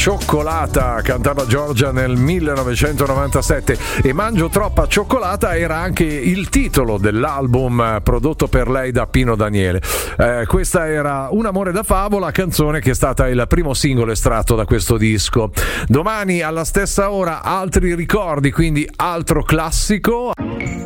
cioccolata, cantava Giorgia nel 1997, e Mangio troppa cioccolata era anche il titolo dell'album prodotto per lei da Pino Daniele. Questa era Un amore da favola, canzone che è stata il primo singolo estratto da questo disco. Domani alla stessa ora altri ricordi, quindi altro classico.